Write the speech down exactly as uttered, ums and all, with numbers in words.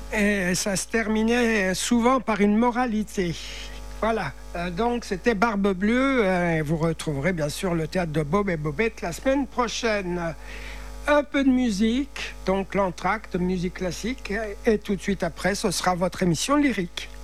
Et ça se terminait souvent par une moralité. Voilà, euh, donc c'était Barbe Bleue. Euh, et vous retrouverez bien sûr le théâtre de Bob et Bobette la semaine prochaine. Un peu de musique, donc l'entracte, musique classique. Et tout de suite après, ce sera votre émission lyrique.